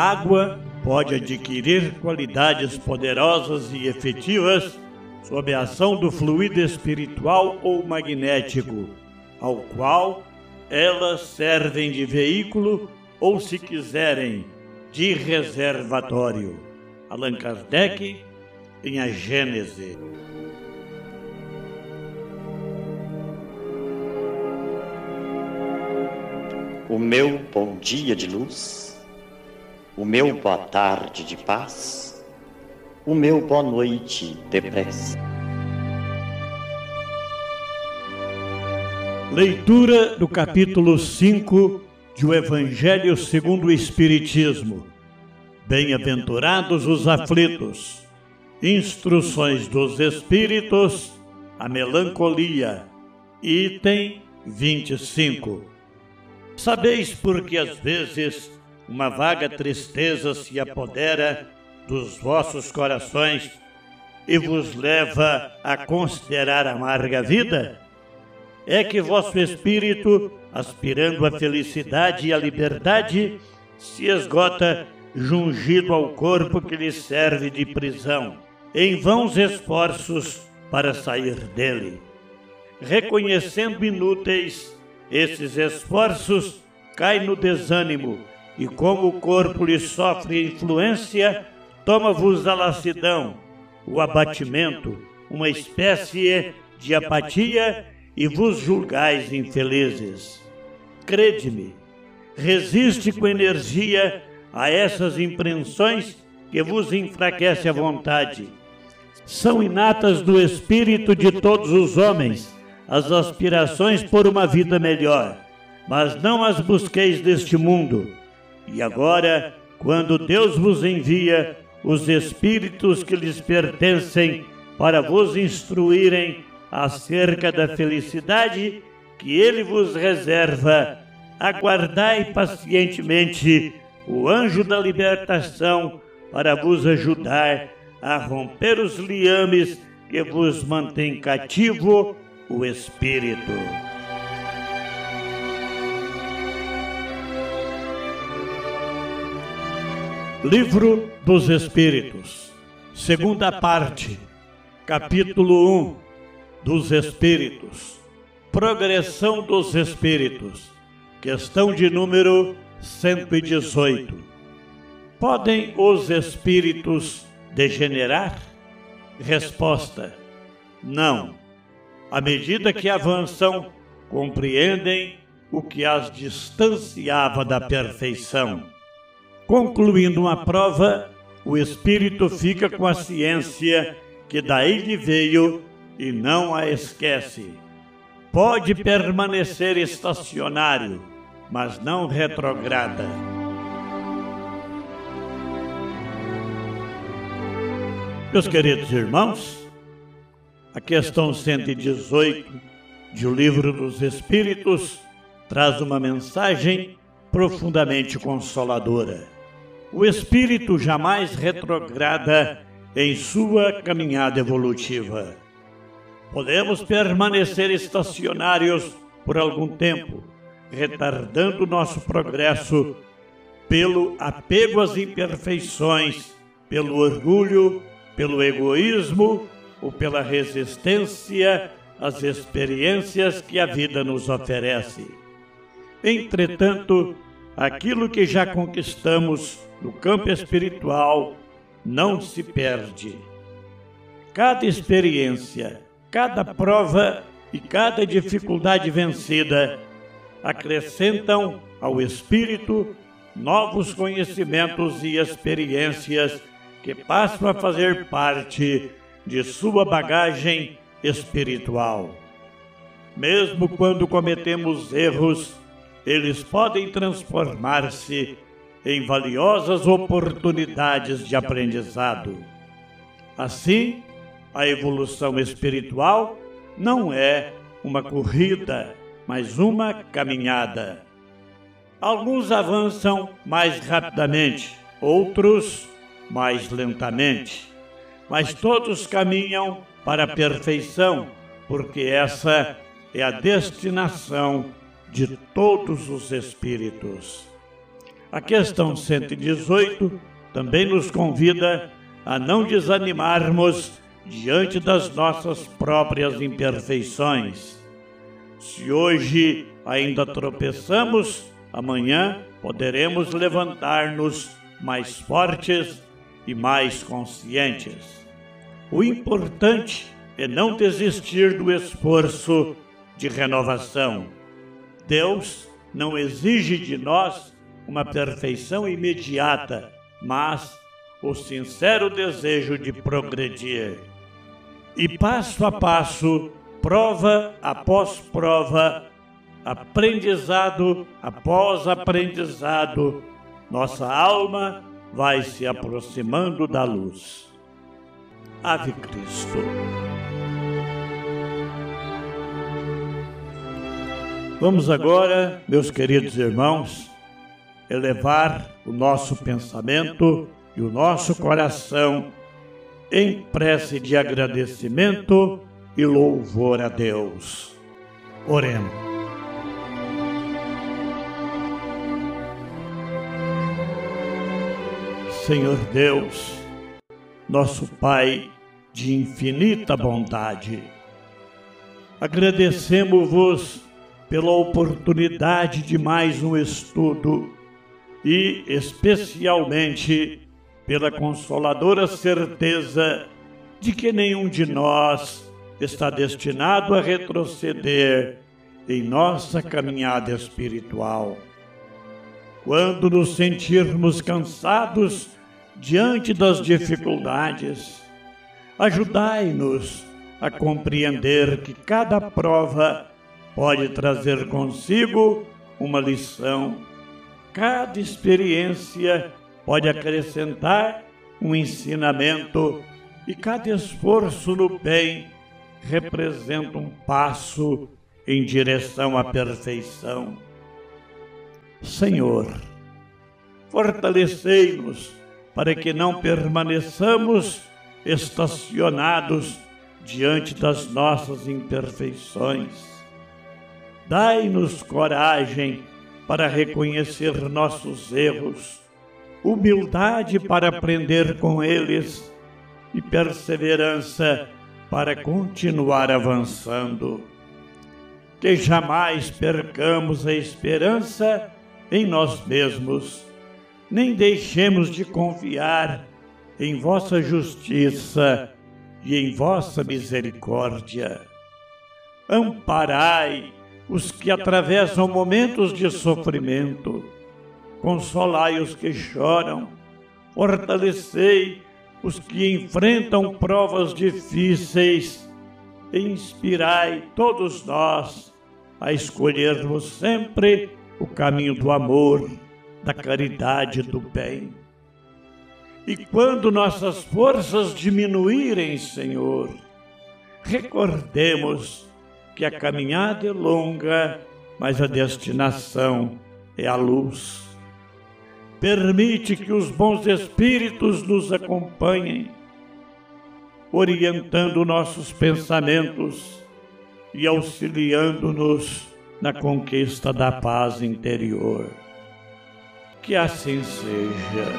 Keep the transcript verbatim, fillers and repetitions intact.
água pode adquirir qualidades poderosas e efetivas sob a ação do fluido espiritual ou magnético, ao qual elas servem de veículo ou, se quiserem, de reservatório. Allan Kardec, em A Gênese. O meu bom dia de luz, o meu boa tarde de paz, o meu boa noite de prece. Leitura do capítulo cinco de O Evangelho segundo o Espiritismo. Bem-aventurados os aflitos. Instruções dos Espíritos, a melancolia. Item vinte e cinco. Sabeis por que às vezes uma vaga tristeza se apodera dos vossos corações e vos leva a considerar amarga a vida? É que vosso espírito, aspirando à felicidade e à liberdade, se esgota jungido ao corpo que lhe serve de prisão, em vãos esforços para sair dele. Reconhecendo inúteis esses esforços, cai no desânimo, e como o corpo lhe sofre influência, toma-vos a lassidão, o abatimento, uma espécie de apatia, e vos julgais infelizes. Crede-me, resiste com energia a essas impressões que vos enfraquece a vontade. São inatas do espírito de todos os homens as aspirações por uma vida melhor, mas não as busqueis deste mundo. E agora, quando Deus vos envia os espíritos que lhes pertencem para vos instruírem acerca da felicidade que Ele vos reserva, aguardai pacientemente o anjo da libertação para vos ajudar a romper os liames que vos mantém cativo o espírito. Livro dos Espíritos, segunda parte, capítulo um, dos Espíritos, progressão dos Espíritos, questão de número cento e dezoito. Podem os espíritos degenerar? Resposta: não. À medida que avançam, compreendem o que as distanciava da perfeição. Concluindo uma prova, o espírito fica com a ciência que daí lhe veio e não a esquece. Pode permanecer estacionário, mas não retrograda. Meus queridos irmãos, a questão cento e dezoito de O Livro dos Espíritos traz uma mensagem profundamente consoladora. O espírito jamais retrograda em sua caminhada evolutiva. Podemos permanecer estacionários por algum tempo, retardando nosso progresso pelo apego às imperfeições, pelo orgulho, pelo egoísmo ou pela resistência às experiências que a vida nos oferece. Entretanto, aquilo que já conquistamos no campo espiritual não se perde. Cada experiência, cada prova e cada dificuldade vencida acrescentam ao espírito novos conhecimentos e experiências que passam a fazer parte de sua bagagem espiritual. Mesmo quando cometemos erros, eles podem transformar-se em valiosas oportunidades de aprendizado. Assim, a evolução espiritual não é uma corrida, mas uma caminhada. Alguns avançam mais rapidamente, outros mais lentamente, mas todos caminham para a perfeição, porque essa é a destinação de todos os espíritos. A questão cento e dezoito também nos convida a não desanimarmos diante das nossas próprias imperfeições. Se hoje ainda tropeçamos, amanhã poderemos levantar-nos mais fortes e mais conscientes. O importante é não desistir do esforço de renovação. Deus não exige de nós uma perfeição imediata, mas o sincero desejo de progredir. E passo a passo, prova após prova, aprendizado após aprendizado, nossa alma vai se aproximando da luz. Ave Cristo. Vamos agora, meus queridos irmãos, elevar o nosso pensamento e o nosso coração em prece de agradecimento e louvor a Deus. Oremos. Senhor Deus, nosso Pai de infinita bondade, agradecemos-vos pela oportunidade de mais um estudo e, especialmente, pela consoladora certeza de que nenhum de nós está destinado a retroceder em nossa caminhada espiritual. Quando nos sentirmos cansados diante das dificuldades, ajudai-nos a compreender que cada prova pode trazer consigo uma lição. Cada experiência pode acrescentar um ensinamento e cada esforço no bem representa um passo em direção à perfeição. Senhor, fortalecei-nos para que não permaneçamos estacionados diante das nossas imperfeições. Dai-nos coragem para reconhecer nossos erros, humildade para aprender com eles e perseverança para continuar avançando. Que jamais percamos a esperança em nós mesmos, nem deixemos de confiar em vossa justiça e em vossa misericórdia. Amparai os que atravessam momentos de sofrimento, consolai os que choram, fortalecei os que enfrentam provas difíceis e inspirai todos nós a escolhermos sempre o caminho do amor, da caridade e do bem. E quando nossas forças diminuírem, Senhor, recordemos que a caminhada é longa, mas a destinação é a luz. Permite que os bons espíritos nos acompanhem, orientando nossos pensamentos e auxiliando-nos na conquista da paz interior. Que assim seja.